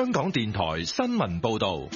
香港電台新聞報道。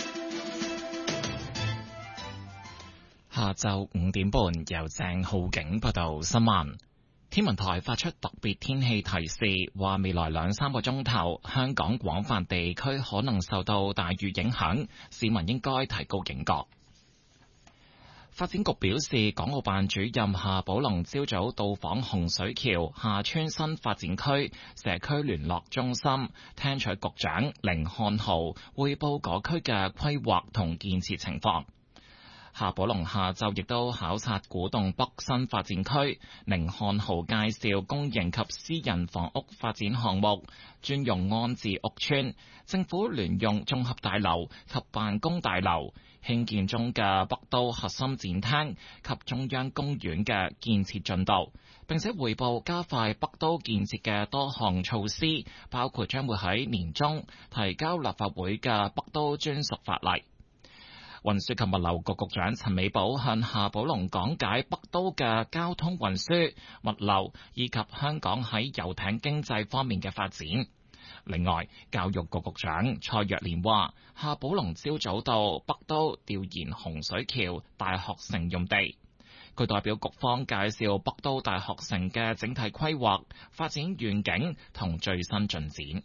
下晝5點半，由鄭浩景報道新聞。天文台發出特別天氣提示，話未來2-3個鐘頭，香港廣泛地區可能受到大雨影響，市民應該提高警覺。發展局表示，港澳辦主任夏寶龍朝早到訪洪水橋廈村新發展區社區聯絡中心，聽取局長甯漢豪匯報嗰區嘅規劃同建設情況。夏寶龍下晝亦都考察古洞北新發展區，甯漢豪介紹公營及私人房屋發展項目、專用安置屋邨、政府聯用綜合大樓及辦公大樓、興建中嘅北都核心展廳及中央公園嘅建設進度，並且匯報加快北都建設嘅多項措施，包括將會喺年中提交立法會嘅北都專屬法例。運輸及物流局局長陳美寶向夏寶龍講解北都嘅交通運輸、物流以及香港喺遊艇經濟方面嘅發展。另外，教育局局長蔡若蓮話，夏寶龍朝早到北都調研洪水橋大學城用地，佢代表局方介紹北都大學城嘅整體規劃、發展願景同最新進展。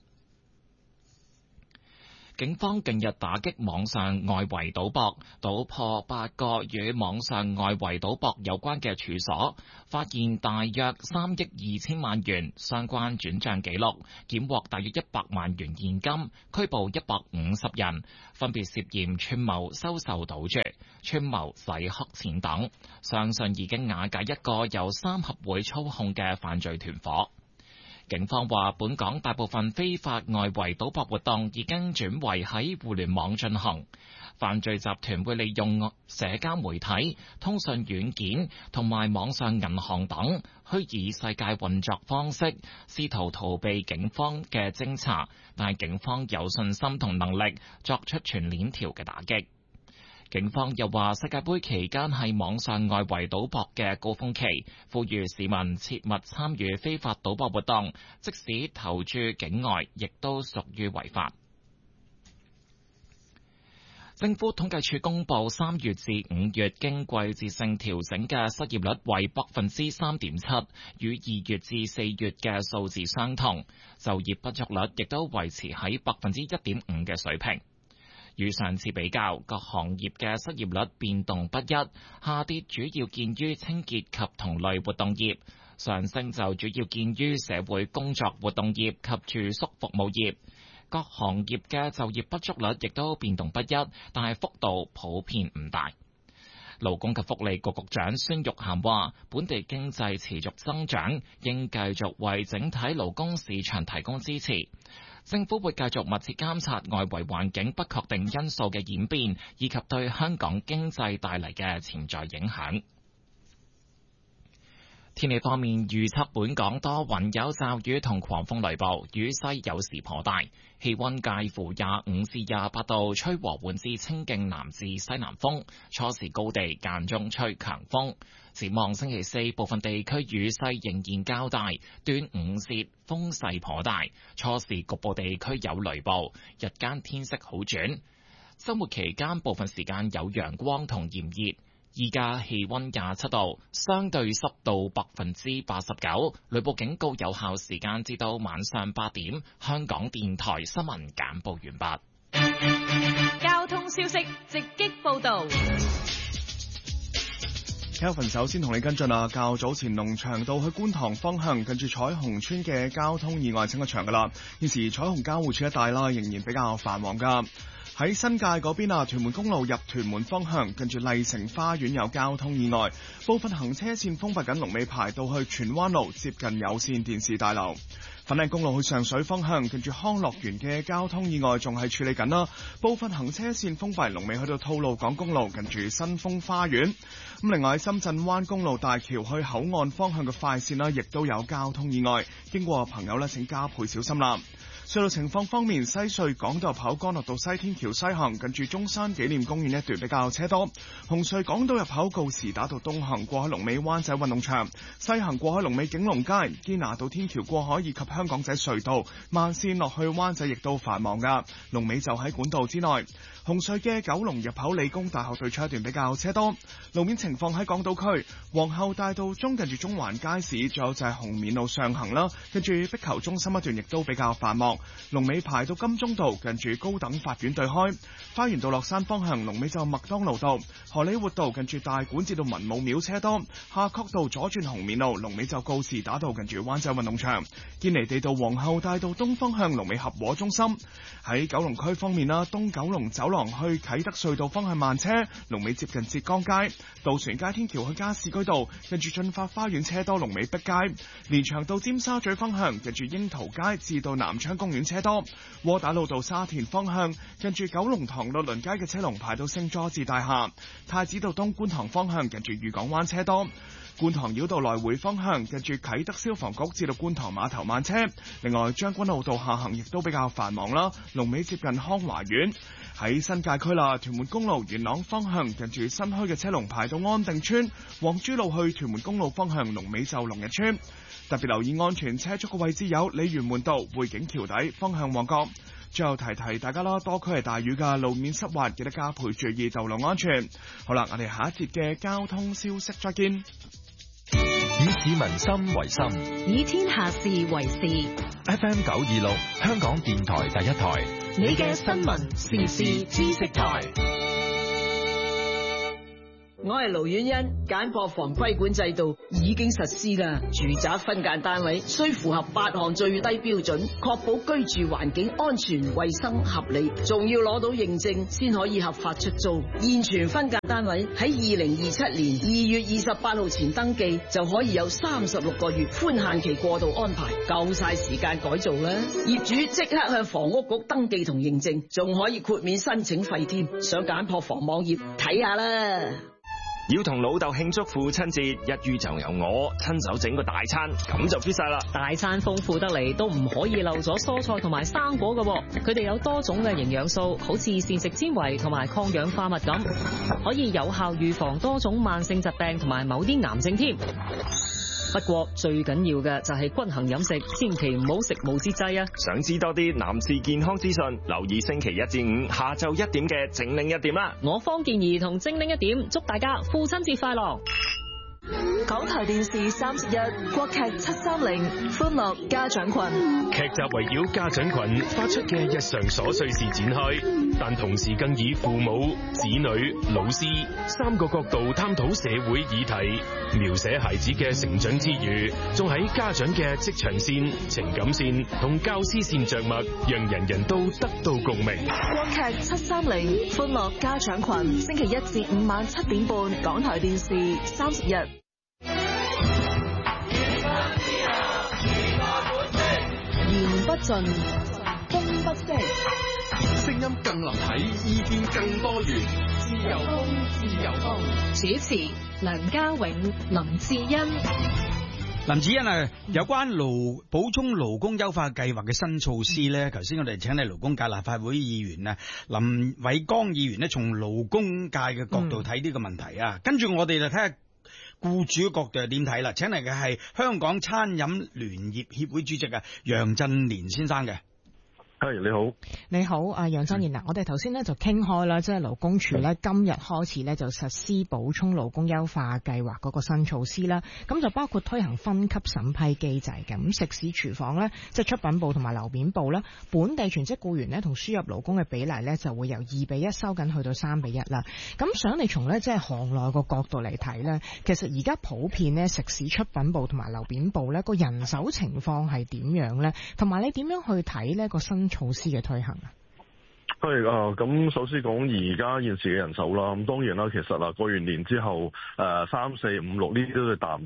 警方近日打擊網上外圍賭博，搗破8個與網上外圍賭博有關嘅處所，發現大約3億2千萬元相關轉賬記錄，檢獲大約100萬元現金，拘捕150人，分別涉嫌串謀收受賭注、串謀洗黑錢等，相信已經瓦解一個由3合會操控嘅犯罪團伙。警方話，本港大部分非法外圍賭博活動已經轉為喺互聯網進行，犯罪集團會利用社交媒體、通訊軟件同埋網上銀行等虛擬世界運作方式，試圖逃避警方嘅偵查，但係警方有信心同能力作出全鏈條嘅打擊。警方又話，世界盃期間係網上外圍賭博嘅高峰期，呼籲市民切勿參與非法賭博活動，即使投注境外，亦都屬於違法。政府統計處公布3月至5月經季節性調整嘅失業率為 3.7%， 與2月至4月嘅數字相同，就業不足率亦都維持喺 1.5% 嘅水平。與上次比較，各行業嘅失業率變動不一，下跌主要見於清潔及同類活動業，上升就主要見於社會工作活動業及住宿服務業。各行業嘅就業不足率亦都變動不一，但係幅度普遍唔大。勞工及福利局局長孫玉菡話，本地經濟持續增長，應繼續為整體勞工市場提供支持。政府會繼續密切監察外圍環境不確定因素嘅演變，以及對香港經濟帶嚟嘅潛在影響。天氣方面，預測本港多雲有驟雨同狂風雷暴，雨勢有時頗大，氣溫介乎25至28度，吹和緩至清勁南至西南風，初時高地間中吹強風。展望星期四，部分地區雨勢仍然較大，端午節風勢頗大，初時局部地區有雷暴，日間天色好轉。周末期間部分時間有陽光同炎熱。依家氣溫27度，相對濕度89%，雷暴警告有效時間至到晚上8點。香港電台新聞簡報完畢。 交通消息直擊報道。 Kelvin 首先同你跟進啦，較早前龍翔道去觀塘方向近住彩虹村嘅交通意外清咗場噶啦，現時彩虹交匯處一帶啦仍然比較繁忙噶。喺新界嗰邊啊，屯門公路入屯門方向近住麗城花園有交通意外，部分行車線封閉緊，龍尾排到去荃灣路接近有線電視大樓。粉嶺公路去上水方向近住康樂園嘅交通意外仲係處理緊啦，部分行車線封閉，龍尾去到吐露港公路近住新豐花園。咁另外喺深圳灣公路大橋去口岸方向嘅快線啦，亦都有交通意外，經過朋友咧請加倍小心啦。 隧道情況方面，西隧港島入口干諾道西天橋西行，近住中山紀念公園一段比較車多。紅隧港島入口告士打道東行過海龍尾灣仔運動場，西行過海龍尾景隆街，堅拿道天橋過海以及香港仔隧道慢線落去灣仔亦都繁忙噶，龍尾就喺管道之內。紅隧嘅九龍入口理工大學對出一段比較車多。路面情況喺港島區皇后大道中近住中環街市，仲有就係紅棉路上行啦，跟住壁球中心一段亦都比較繁忙，龍尾排到金鐘道近住高等法院對開。花園道落山方向龍尾就麥當勞道，荷里活道近住大館至到文武廟車多，夏慤道左轉紅棉路龍尾就告士打道近住灣仔運動場，堅尼地道皇后大道東方向龍尾合和中心。喺九龍區方面啦，東九龍走廊去啟德隧道方向慢車，龍尾接近浙江街，渡船街天橋去加士居道近住駿發花園車多，龍尾碧街，連翔道尖沙咀方向近住櫻桃街至到南昌公園車多，窩打老道沙田方向近住九龍塘律倫街嘅車龍排到聖佐治大廈，太子道東觀塘方向近住漁港灣車多，觀塘繞道來回方向近住啟德消防局至到觀塘碼頭慢車。另外將軍澳道下行亦都比較繁忙啦，龍尾接近康華苑。喺新界區啦，屯門公路元朗方向近住新墟嘅車龍排到安定村，黃珠路去屯門公路方向龍尾就龍日村。特別留意安全車速嘅位置有鯉魚門道、匯景橋底方向旺角。最後提提大家啦，多區係大雨嘅，路面濕滑，記得加倍注意道路安全。好啦，我哋下一節嘅交通消息再見。 以市民心為心， 以天下事為事。 FM 926，香港電台第一台， 你嘅新聞時事知識台。 我係盧婉欣，簡樸房規管制度已經實施啦。住宅分間單位需符合8項最低標準，確保居住環境安全、衛生、合理，仲要攞到認證先可以合法出租。現存分間單位喺2027年2月28號前登記，就可以有36個月寬限期過渡安排，夠晒時間改造啦。業主即刻向房屋局登記同認證，仲可以豁免申請費添。上簡樸房網頁睇下啦。 要同老豆慶祝父親節，一於就由我親手整個大餐，咁就 fit 晒啦。 大餐豐富得嚟，都唔可以漏咗蔬菜同埋生果㗎，佢哋有多種嘅營養素，好似膳食纖維同埋抗氧化物咁，可以有效預防多種慢性疾病同埋某啲癌症添。不過最緊要嘅就係均衡飲食，千祈唔好食無節制啊！ 想知多啲男士健康資訊，留意星期1至5下晝1點嘅精靈一點啦。 我方健兒同精靈一點，祝大家父親節快樂！ 港台電視31國劇730歡樂家長群， 劇集圍繞家長群發出嘅日常瑣碎事展開，但同時更以父母、子女、老師3個角度探討社會議題，描寫孩子嘅成長之餘，仲喺家長嘅職場線、情感線同教師線着墨，讓人人都得到共鳴。 國劇730歡樂家長群，星期1至5晚7點半，港台電視30日。言不盡，風不息， 聲音更立體，意見更多元，自由風，自由風。 主持梁家永、林志欣。 林子欣啊，有關補充勞工優化計劃嘅新措施咧，頭先我哋請嚟勞工界立法會議員啊林偉江議員咧，從勞工界嘅角度睇呢個問題啊，跟住我哋就睇下僱主嘅角度係點睇啦。請嚟嘅係香港餐飲聯業協會主席啊楊振年先生嘅。 你好， 你好，楊振年。我哋頭先咧就傾開啦，即係勞工處咧今日開始咧就實施補充勞工優化計劃嗰個新措施啦。咁就包括推行分級審批機制嘅。咁食肆廚房咧，即係出品部同埋樓面部咧，本地全職僱員咧同輸入勞工嘅比例咧就會由2:1收緊去到3:1啦。咁想你從咧即係行內個角度嚟睇咧，其實而家普遍咧食肆出品部同埋樓面部咧個人手情況係點樣咧？同埋你點樣去睇呢個新措施嘅推行啊？ 咁首先講而家現時嘅人手啦，咁當然啦，其實過完年之後，3、4、5、6呢啲都係淡雨，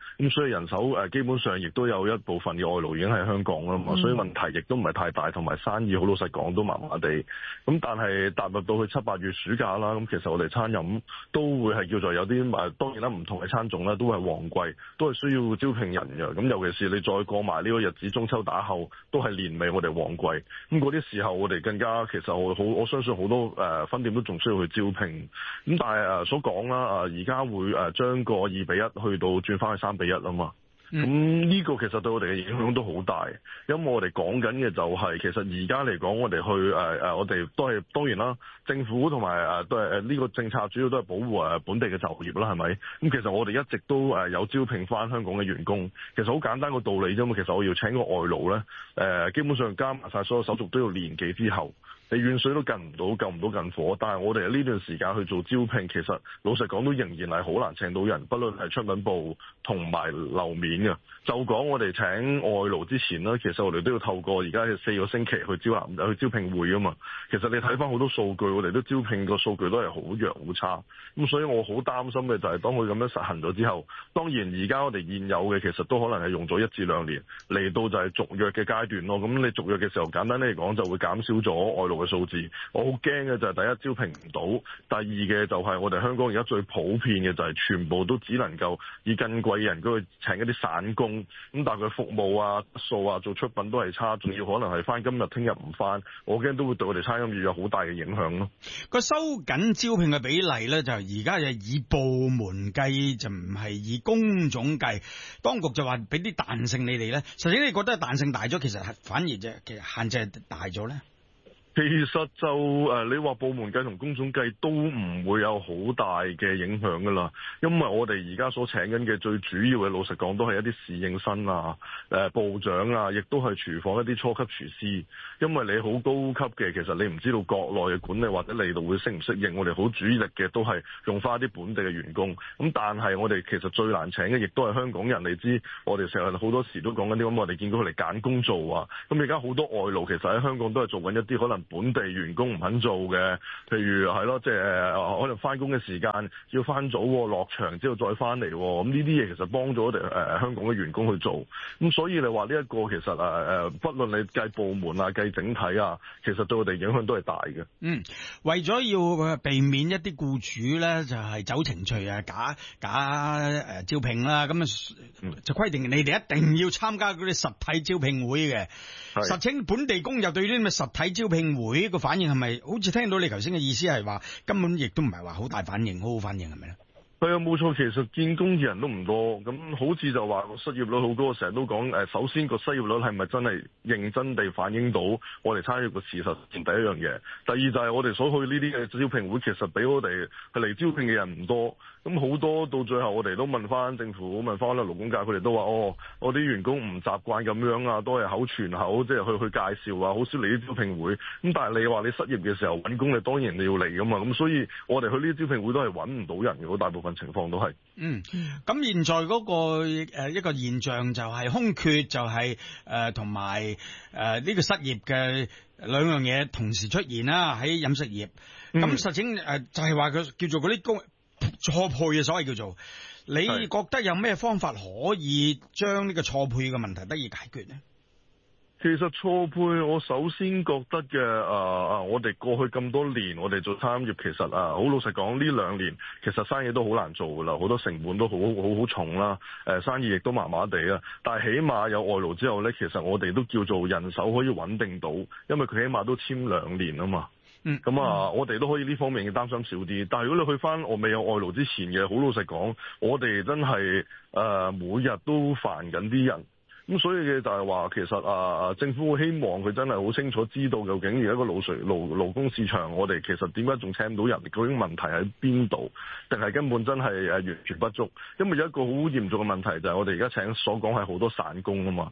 咁所以人手基本上亦都有一部分嘅外勞已經喺香港啦嘛，所以問題亦都唔係太大，同埋生意好老實講都麻麻地。咁但係踏入到去7、8月暑假啦，咁其實我哋餐飲都會係叫做有啲當然啦，唔同嘅餐種啦，都係旺季，都係需要招聘人嘅。咁尤其是你再過埋呢個日子，中秋打後都係年尾我哋旺季，咁嗰啲時候我哋更加其實我相信好多分店都仲需要去招聘。咁但係所講啦，而家會將個2比1去到轉翻去3比1啊嘛。咁呢個其實對我哋嘅影響都好大，因為我哋講緊嘅就係其實而家嚟講，我哋去我哋都係當然啦，政府同埋都係呢個政策主要都係保護本地嘅就業啦，係咪？咁其實我哋一直都有招聘翻香港嘅員工，其實好簡單個道理啫嘛。其實我要請個外勞咧，基本上加埋晒所有手續都要年幾之後。你遠水都救唔到近火，但係我哋呢段時間去做招聘，其實老實講都仍然係好難請到人，不論係出品部同埋樓面嘅。就講我哋請外勞之前呢，其實我哋都要透過而家嘅4個星期去招聘會啊嘛。其實你睇翻好多數據，我哋都招聘個數據都係好弱好差。咁所以我好擔心嘅就係當佢咁樣實行咗之後，當然而家我哋現有嘅其實都可能係用咗1至2年，嚟到就係續約嘅階段咯。咁你續約嘅時候，簡單嚟講就會減少咗外勞嘅數字。我好驚嘅就係第一招聘唔到，第二嘅就係我哋香港而家最普遍嘅就係全部都只能夠以更貴嘅人工去請一啲散工，咁但係佢服務啊、數啊、做出品都係差，仲要可能係翻今日聽日唔翻，我驚都會對我哋餐飲業有好大嘅影響咯。 個收緊招聘嘅比例咧，就而家就以部門計，就唔係以工種計。當局就話俾啲彈性你哋咧，實際你覺得彈性大咗，其實反而其實限制係大咗咧？ 其實就你話部門計同工種計都唔會有好大嘅影響噶啦，因為我哋而家所請緊嘅最主要嘅，老實講都係一啲侍應生啊、部長啊，亦都係廚房一啲初級廚師。因為你好高級嘅，其實你唔知道國內嘅管理或者嚟到會適唔適應。我哋好主力嘅都係用翻一啲本地嘅員工。咁但係我哋其實最難請嘅，亦都係香港人。你知我哋成日好多時都講緊啲咁，我哋見到佢哋揀工做啊。咁而家好多外勞其實喺香港都係做緊一啲可能本地員工唔肯做嘅，譬如係咯，即係可能翻工嘅時間要翻早落場之後再翻嚟，咁呢啲嘢其實幫咗我哋香港嘅員工去做。咁所以你話呢一個其實不論你計部門啊、計整體啊，其實對我哋影響都係大嘅。 為咗要避免一啲僱主咧就係走程序啊、假招聘啦，咁就規定你哋一定要參加嗰啲實體招聘會嘅。實情本地工友對呢啲咁嘅實體招聘會個反應係咪好似聽到你頭先嘅意思係話根本亦都唔係話好大反應、好反應係咪咧？ 係啊，冇錯，其實見工嘅人都唔多，咁好似就話個失業率好高，成日都講首先個失業率係咪真係認真地反映到我哋參與個事實，第一樣嘢。第二就係我哋所去呢啲嘅招聘會，其實俾我哋係嚟招聘嘅人唔多，咁好多到最後我哋都問翻政府、問翻勞工界，佢哋都話我啲員工唔習慣咁樣啊，都係口傳口，即係去介紹啊，好少嚟啲招聘會。咁但係你話你失業嘅時候揾工，你當然你要嚟噶嘛，咁所以我哋去呢啲招聘會都係揾唔到人嘅，好大部分情況都係。 咁現在嗰個一個現象就係空缺，就係同埋呢個失業嘅兩樣嘢同時出現啦，喺飲食業。咁實情就係話佢叫做嗰啲工錯配嘅，所謂叫做，你覺得有咩方法可以將呢個錯配嘅問題得以解決呢？ 其實錯配，我首先覺得嘅我哋過去咁多年，我哋做餐飲業，其實好老實講，呢2年其實生意都好難做噶啦，好多成本都好重啦，生意亦都麻麻地啦。但係起碼有外勞之後呢，其實我哋都叫做人手可以穩定到，因為佢起碼都簽2年啊嘛。我哋都可以呢方面嘅擔心少啲。但係如果你去翻我未有外勞之前嘅，好老實講，我哋真係每日都煩緊啲人。咁所以嘅就係話，其實政府希望佢真係好清楚知道究竟而家個勞工市場，我哋其實點解仲請唔到人？究竟問題喺邊度？定係根本真係完全不足？因為有一個好嚴重嘅問題就係我哋而家所講係好多散工啊嘛。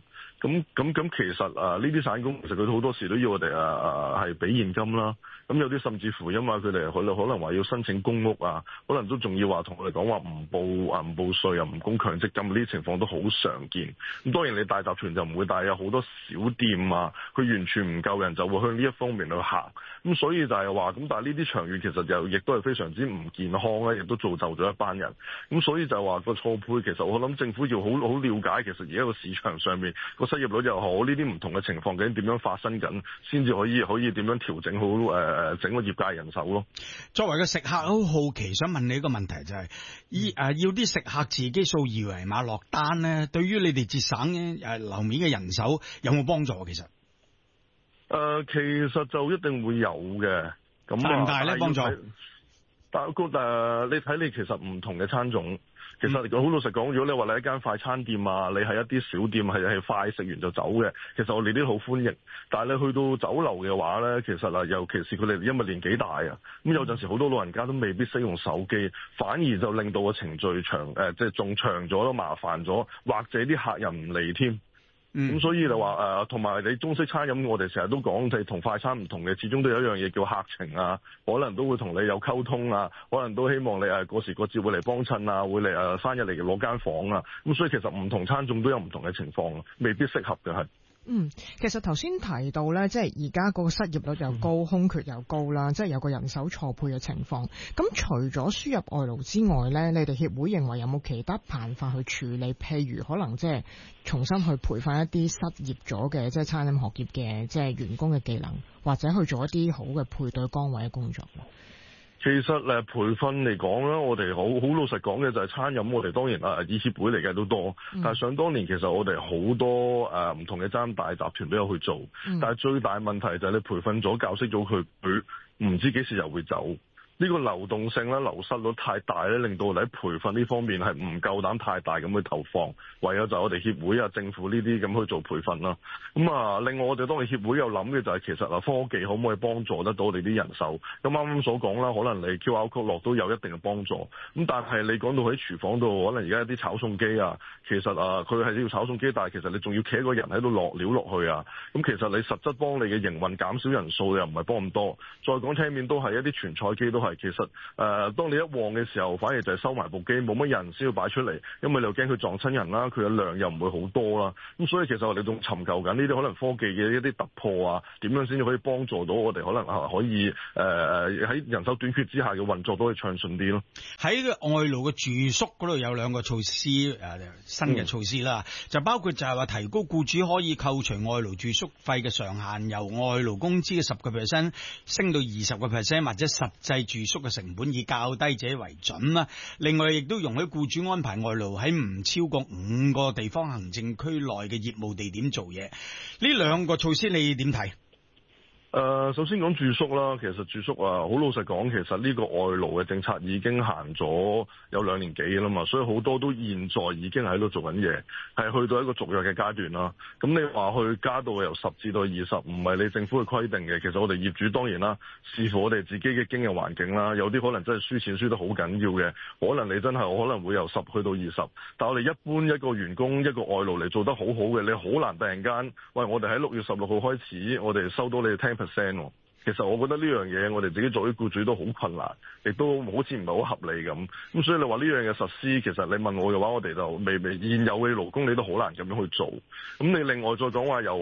咁其實呢啲散工其實佢好多時都要我哋係俾現金啦。咁有啲甚至乎因為佢哋可能話要申請公屋啊，可能都仲要話同我哋講話唔報稅啊，唔供強積金，呢啲情況都好常見。咁當然你大集團就唔會，但係有好多小店啊，佢完全唔夠人就會向呢一方面去行。咁所以就係話咁，但係呢啲長遠其實又亦都係非常之唔健康咧，亦都造就咗一班人。咁所以就係話個錯配，其實我諗政府要好了解，其實而家個市場上面個失業率又好，呢啲唔同嘅情況究竟點樣發生緊，先至可以點樣調整好整個業界人手咯。 作為個食客，好好奇想問你一個問題，就係要啲食客自己掃二維碼落單咧，對於你哋節省樓面嘅人手有冇幫助？其實其實就一定會有嘅。咁大唔大咧幫助？ 但你睇你其實唔同嘅餐種。其實好老實講，如果你話你一間快餐店啊，你係一啲小店係快食完就走嘅，其實我哋都好歡迎。但係你去到酒樓嘅話咧，其實尤其是佢哋因為年紀大啊，咁有陣時好多老人家都未必識用手機，反而就令到個程序長即係仲長咗咯，麻煩咗，或者啲客人唔嚟添。咁所以就話同埋你中式餐飲，我哋成日都講，就係同快餐唔同嘅，始終都有一樣嘢叫客情啊，可能都會同你有溝通啊，可能都希望你過時過節會嚟幫襯啊，會嚟生日嚟攞間房啊，咁所以其實唔同餐種都有唔同嘅情況，未必適合嘅係。 其實頭先提到咧，即係而家個失業率又高，空缺又高啦，即係有個人手錯配嘅情況。咁除咗輸入外勞之外咧，你哋協會認為有冇其他辦法去處理？譬如可能即係重新去培訓一啲失業咗嘅即係餐飲學業嘅即係員工嘅技能，或者去做一啲好嘅配對崗位嘅工作。 其實培訓嚟講咧，我哋好老實講嘅就係餐飲，我哋當然以協會嚟嘅都多，但係想當年其實我哋好多唔同嘅餐飲大集團都有去做，但係最大問題就係你培訓咗教識咗佢唔知幾時又會走。呢個流動性咧、流失率太大咧，令到我哋喺培訓呢方面係唔夠膽太大咁去投放，唯有就我哋協會啊、政府呢啲咁去做培訓啦。另外我哋當然協會有諗嘅就係其實科技可唔可以幫助得到我哋啲人手？咁啱所講啦，可能你 QR code 落都有一定嘅幫助。咁但係你講到喺廚房度，可能而家有啲炒餸機啊，其實佢係要炒餸機，但係其實你仲要企一個人喺度落料落去啊。咁其實你實質幫你嘅營運減少人數又唔係幫咁多。再講聽面都係一啲傳菜機都係。其實當你一旺嘅時候，反而就係收埋部機，冇乜人先要擺出嚟，因為你又驚佢撞親人啦，佢嘅量又唔會好多啦。咁所以其實我哋仲尋求緊呢啲可能科技嘅一啲突破啊，點樣先至可以幫助到我哋可能可以喺人手短缺之下嘅運作都可以暢順啲咯。 喺外勞嘅住宿嗰度有兩個措施新嘅措施啦，就包括就係話提高僱主可以扣除外勞住宿費嘅上限，由外勞工資嘅10% 升到20%，或者實際住宿嘅成本以較低者為準啦。另外亦都容許僱主安排外勞喺唔超過5個地方行政區內嘅業務地點做嘢。呢兩個措施你點睇？ 首先講住宿啦，其實住宿好老實講，其實呢個外勞嘅政策已經行咗有2年幾啦嘛，所以好多都現在已經喺度做緊嘢，係去到一個續約嘅階段啦。咁你話去加到由10至到20，唔係你政府嘅規定嘅。其實我哋業主當然啦，視乎我哋自己嘅經營環境啦，有啲可能真係輸錢輸得好緊要嘅，可能你真係可能會由10去到20。但我哋一般一個員工一個外勞嚟做得好好嘅，你好難突然間，喂，我哋喺6月16號開始，我哋收到你10%。其實我覺得呢樣嘢我哋自己作為僱主都好困難，亦都好似唔係好合理咁。咁所以你話呢樣嘢實施，其實你問我嘅話，我哋就未現有嘅勞工你都好難咁樣去做。咁你另外再講話由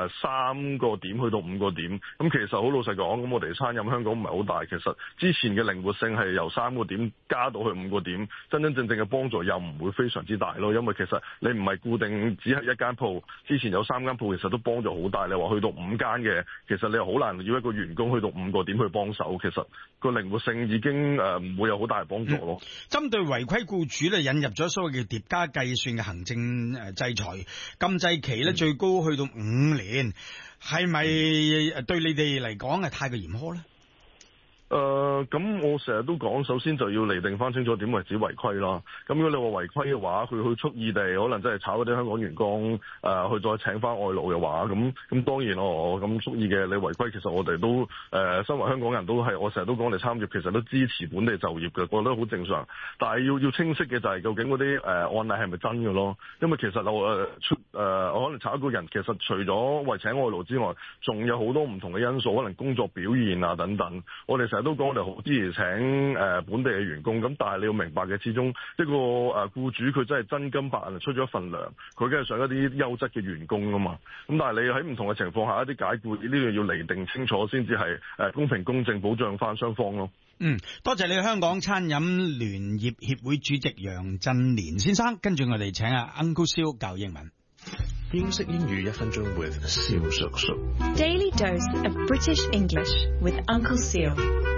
3個點去到5個點，咁其實好老實講，咁我哋餐飲香港唔係好大，其實之前嘅靈活性係由3個點加到去5個點，真真正正嘅幫助又唔會非常之大咯。因為其實你唔係固定只係一間鋪，之前有3間鋪，其實都幫助好大。你話去到5間嘅，其實你又好難要一個員工去到5個點去幫手，其實個靈活性已經唔會有好大幫助咯。 針對違規僱主咧，引入咗所謂嘅疊加計算嘅行政制裁，禁制期咧最高去到5年，係咪對你哋嚟講係太過嚴苛咧？ 咁我成日都講，首先就要釐定翻清楚點為止違規啦。咁如果你話違規嘅話，佢去蓄意地可能真係炒嗰啲香港員工，去再請翻外勞嘅話，咁當然咁蓄意嘅你違規，其實我哋都身為香港人都係，我成日都講我哋參與，其實都支持本地就業嘅，我覺得好正常。但係要清晰嘅就係究竟嗰啲案例係咪真嘅咯？因為其實可能炒一個人，其實除咗為請外勞之外，仲有好多唔同嘅因素，可能工作表現啊等等。我哋成日都講我哋好支持請本地嘅員工，咁但係你要明白嘅，始終一個僱主佢真係真金白銀出咗一份糧，佢梗係想一啲優質嘅員工㗎嘛。咁但係你喺唔同嘅情況下，一啲解僱呢樣要釐定清楚，先至係公平公正保障翻雙方咯。 多謝你香港餐飲聯業協會主席楊振年先生，跟住我哋請阿 Uncle 蕭教英文。 英式英語1分鐘 with 蕭叔叔。 Daily dose of British English with Uncle Seal。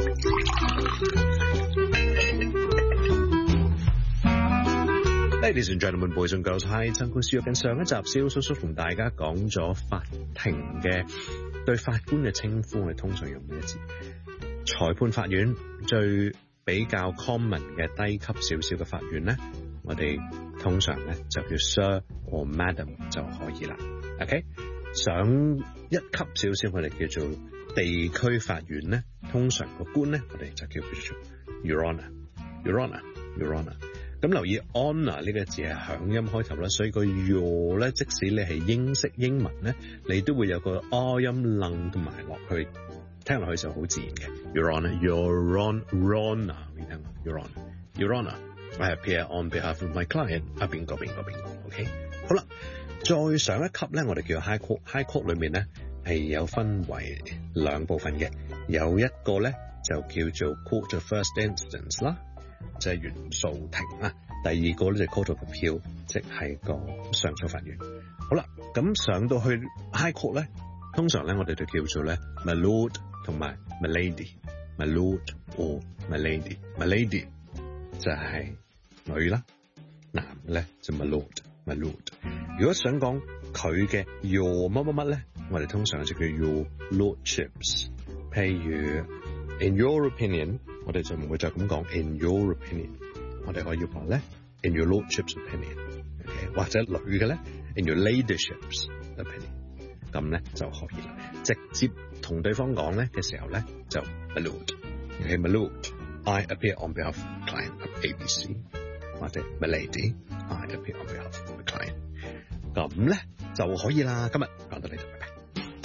Ladies and gentlemen, boys and girls, hi， Uncle Seal。跟上一集蕭叔叔同大家講咗法庭嘅對法官嘅稱呼，我哋通常用咩字？裁判法院最比較 common 嘅低級少少嘅法院咧，我哋通常咧就叫 Sir or Madam 就可以啦。OK， 上一級少少我哋叫做地區法院咧，通常個官咧我哋就叫佢做 Your Honour。Your Honour，Your Honour。咁留意 Honour 呢個字係響音開頭啦，所以個 Your 咧，即使你係英式英文咧，你都會有個 R 音楞同埋落去。聽落去就好自然嘅 ，Your Honour，Your Honour，你聽下 ，Your Honour，Your Honour，I appear on behalf of my client，邊個 ，OK， 好啦，再上一級咧，我哋叫 High Court，High Court 裏面咧係有分為兩部分嘅，有一個咧就叫做 Court of First Instance 啦，即係原訴庭啦，第二個咧就 Court of Appeal， 即係個上訴法院。好啦，咁上到去 High Court 咧，通常咧我哋就叫做咧 My Lord。同埋 my lady，my lord or my lady，my lady 就係女啦，男咧就 my lord，my lord。如果想講佢嘅 your 乜乜乜咧，我哋通常就叫 your lordships。譬如 in your opinion， 我哋就唔會再咁講 in your opinion， 我哋可以話咧 in your lordships opinion， 或者女嘅咧 in your ladyship's opinion， 咁咧就可以啦，直接。同對方講咧嘅時候咧就 my lord，OK my lord，I appear on behalf of client of ABC， 或者 my lady，I appear on behalf of the client， 咁咧就可以啦。今日講到呢度，拜拜。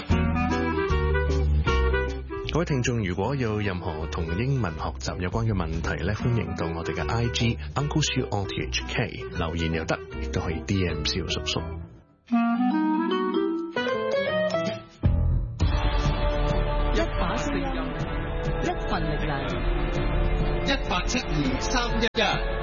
各位聽眾，如果有任何同英文學習有關嘅問題咧，歡迎到我哋嘅 IG Uncle Seal RTHK 留言又得，亦都可以 DM 蕭叔叔。 一份力量 ，172-311。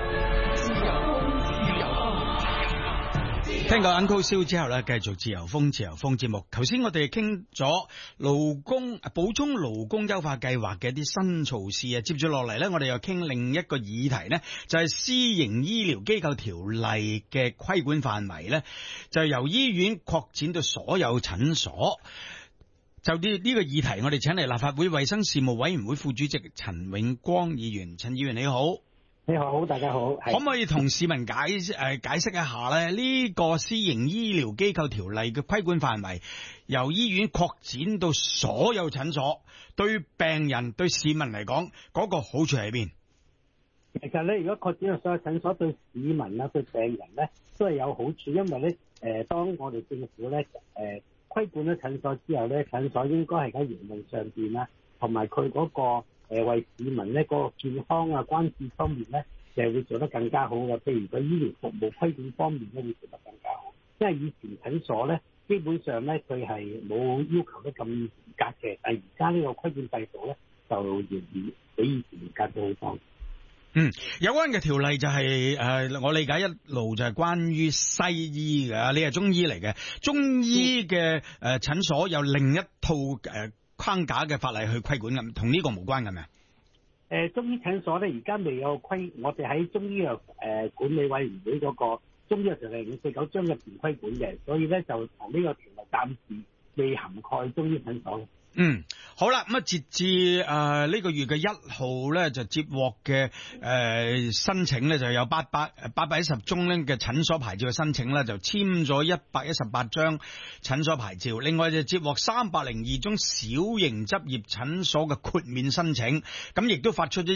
聽過 Uncle Seal 之後咧，繼續自由風節目。頭先我哋傾咗補充勞工優化計劃嘅一啲新措施啊，接住落嚟咧，我哋又傾另一個議題呢，就係私營醫療機構條例嘅規管範圍咧，就由醫院擴展到所有診所。就呢個議題，我哋請嚟立法會衛生事務委員會副主席陳永光議員。陳議員你好。 你好，大家好。 可唔可以同市民解釋一下咧？呢個私營醫療機構條例嘅規管範圍由醫院擴展到所有診所，對病人對市民嚟講，嗰個好處喺邊？ 其實咧，如果擴展到所有診所，對市民啊，對病人咧，都係有好處，因為咧，當我哋政府咧，規管咗診所之後咧，診所應該係喺營運上邊啦，同埋佢嗰個為市民咧嗰個健康啊關注方面咧，就係會做得更加好嘅。譬如佢醫療服務規管方面咧，會做得更加好。因為以前診所咧，基本上咧佢係冇要求得咁嚴格嘅，但係而家呢個規管制度咧，就比以前嚴格咗好多。 有關嘅條例就係我理解一路就係關於西醫嘅，你係中醫嚟嘅，中醫嘅診所有另一套框架嘅法例去規管咁，同呢個無關嘅咩？ 中醫診所咧而家未有規，我哋喺中醫藥管理委員會嗰個中醫藥條例549章入邊規管嘅，所以咧就同呢個條例暫時未涵蓋中醫診所嘅。 好啦，咁啊，截至呢個月嘅1號咧，就接獲嘅申請咧，就有810宗咧嘅診所牌照嘅申請咧，就簽咗118張診所牌照。另外就接獲302宗小型執業診所嘅豁免申請，咁亦都發出咗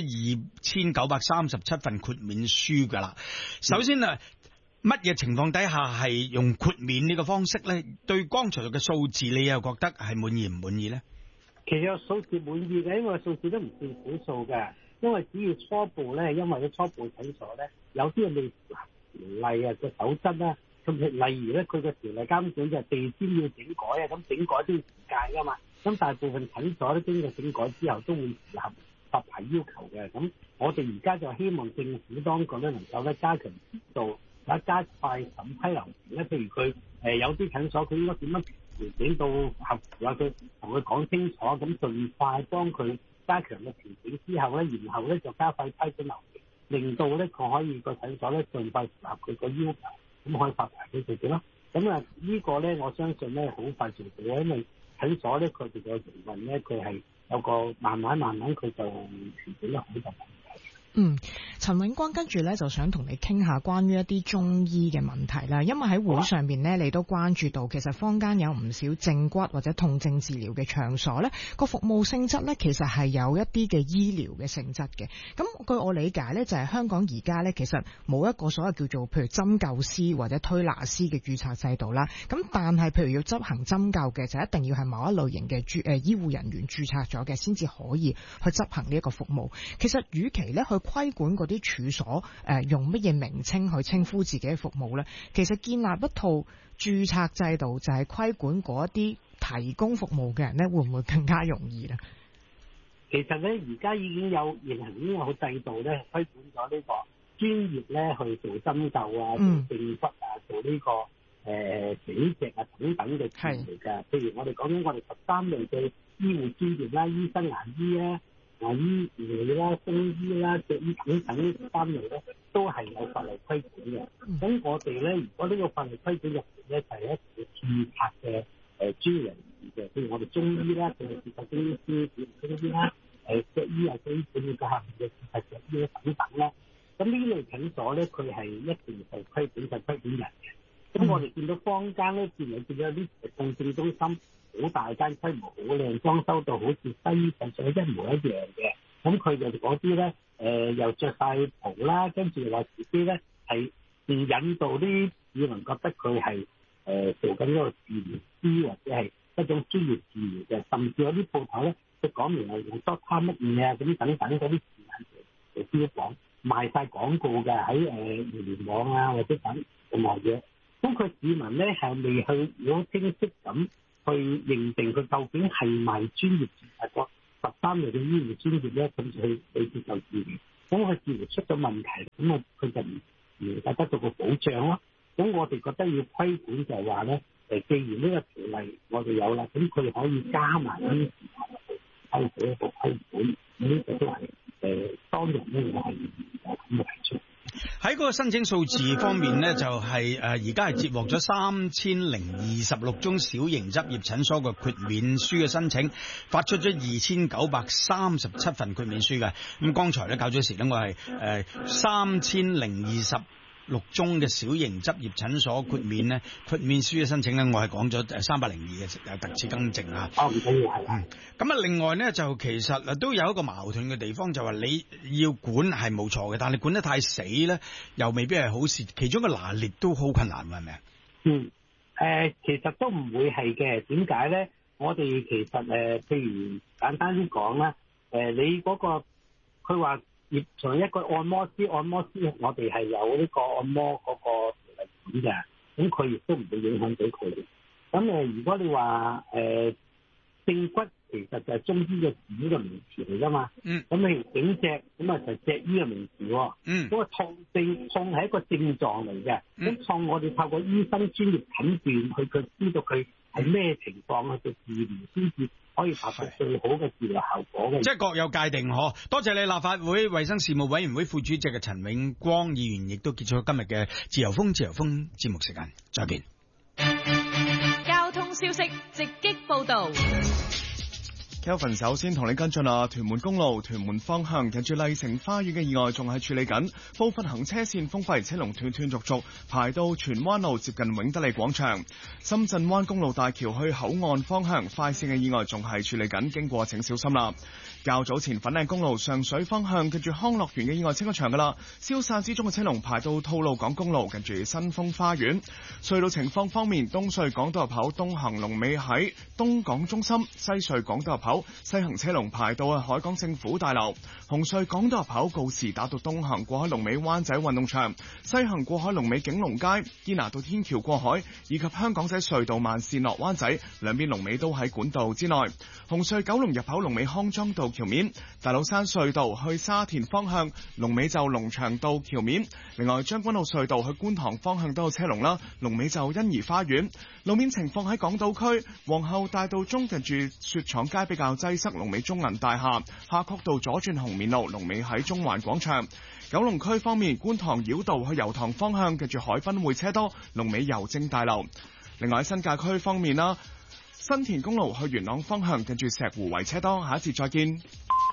2937份豁免書噶啦。首先啊，乜嘢情況底下係用豁免呢個方式咧？對剛才嘅數字，你又覺得係滿意唔滿意咧？ 其實數字滿意嘅，因為數字都唔算少數嘅。因為只要初步咧，因為啲初步診所咧，有啲未符合條例啊嘅守則啦，咁例如咧，佢嘅條例監管就係地氈要整改啊，咁整改都要時間噶嘛。咁大部分診所咧經過整改之後都會符合發牌要求嘅。咁我哋而家就希望政府當局咧能夠咧加強指導，或者加快審批流程咧。譬如佢有啲診所佢應該點樣調整到合符啊？佢同佢講清楚，咁盡快幫佢加強嘅調整之後咧，然後咧就加快批准流程，令到咧佢可以個診所咧盡快符合佢個要求，咁可以發牌俾佢哋咯。咁啊呢個咧我相信咧好快做到，因為診所咧佢哋嘅營運咧佢係有個慢慢佢就調整得好就。 陳永光跟住咧就想同你傾下關於一啲中醫嘅問題啦，因為喺會上邊呢，你都關注到其實坊間有唔少正骨或者痛症治療嘅場所呢，個服務性質呢，其實係有一啲嘅醫療嘅性質嘅。咁據我理解呢，就係香港而家呢，其實冇一個所謂叫做譬如針灸師或者推拿師嘅註冊制度啦。咁但係譬如要執行針灸嘅，就一定要係某一類型嘅醫護人員註冊咗嘅，先至可以去執行呢一個服務。其實與其呢，去規管嗰啲處所用乜嘢名稱去稱呼自己嘅服務呢？其實建立一套註冊制度，就係規管嗰一啲提供服務嘅人呢，會唔會更加容易呢？ 其實咧，而家已經有現行已經有好制度咧，規管咗呢個專業咧去做針灸啊、做正骨啊、做呢個整脊啊等等嘅治療嘅。譬如我哋講緊我哋13類嘅醫護專業啦，醫生、牙醫啊。醫療啦、中醫啦、腳醫等等呢3類咧，都係有法例規管嘅。咁我哋咧，如果呢個法例規管入邊咧，就係一個註冊嘅專業人士嘅，譬如我哋中醫啦，佢哋註冊中醫師、中醫啦，腳醫啊、中醫管理嘅下面嘅註冊腳醫等等啦。咁呢類診所咧，佢係一定係規管人嘅。咁我哋見到坊間咧，見到啲痛症中心。好大間規模，好靚，裝修到好似西醫診所一模一樣嘅。咁佢哋嗰啲咧，又着晒袍啦，跟住話自己咧係引導啲市民覺得佢係做緊一個治療師或者係一種專業治療嘅。甚至有啲鋪頭咧，佢講明係用 Doctor 乜嘢啊，咁等等嗰啲字眼嚟標榜，賣晒廣告嘅喺互聯網啊或者等任何嘢。咁佢市民咧係未去好清晰咁去認定佢究竟係咪專業註冊過13類嘅醫療專業咧，咁就去接受治療。咁佢治療出咗問題，咁啊佢就唔能夠得到個保障咯。咁我哋覺得要規管就係話咧，既然呢個條例我哋有啦，咁佢可以加埋呢啲事項去一個規管，呢個都係當然咧我係咁嘅提出。 喺嗰個申請數字方面呢，就係而家係接獲咗3026宗小型執業診所嘅豁免書嘅申請，發出咗2937份豁免書嘅。咁剛才咧較早時咧，我係3026宗嘅小型執業診所豁免呢，豁免書嘅申請呢，我係講咗302嘅，特此更正啊。 唔緊要係。 咁啊，另外呢，就其實都有一個矛盾嘅地方，就話你要管係冇錯嘅，但係管得太死咧，又未必係好事。其中嘅拿捏都好困難，係咪啊？ 其實都唔會係嘅。點解咧？我哋其實譬如簡單啲講啦，你嗰個佢話。從一個按摩師，我哋係有呢個按摩嗰個條例嘅，咁佢亦都唔會影響到佢哋。咁如果你話正骨，其實就係中醫嘅指嘅名詞嚟㗎嘛。咁你整脊，咁啊就脊醫嘅名詞喎。嗰個痛係一個症狀嚟嘅。咁痛我哋透過醫生專業診斷，佢知道佢係咩情況去做治療先至。可以達到最好嘅治療效果嘅， 即係各有界定嗬。多謝你，立法會衛生事務委員會副主席嘅陳永光議員，亦都結束咗今日嘅自由風節目時間。再見。 交通消息直擊報道。 Kelvin 首先同你跟進啦，屯門公路屯門方向近住麗城花園嘅意外仲係處理緊，部分行車線封閉，車龍斷斷續續排到荃灣路接近永德利廣場。深圳灣公路大橋去口岸方向快線嘅意外仲係處理緊，經過請小心啦。較早前粉嶺公路上水方向近住康樂園嘅意外清咗場噶啦，消散之中嘅車龍排到吐露港公路近住新豐花園。隧道情況方面，東隧港島入口東行龍尾喺東港中心，西隧港島入口西行車龍排到海港政府大樓，紅隧港島入口告士打道東行過海龍尾灣仔運動場，西行過海龍尾景隆街，堅拿道天橋過海以及香港仔隧道慢線落灣仔兩邊龍尾都喺管道之內。紅隧九龍入口龍尾康莊道橋面，大老山隧道去沙田方向龍尾就龍翔道橋面。另外將軍澳隧道去觀塘方向都有車龍啦，龍尾就欣怡花園。路面情況喺港島區皇后大道中近住雪廠街比較擠塞，龍尾中銀大廈，夏慤道左轉紅棉路龍尾喺中環廣場。九龍區方面，觀塘繞道去油塘方向近住海濱會車多，龍尾郵政大樓。另外喺新界區方面啦，新田公路去元朗方向近住石湖圍車多，下一節再見。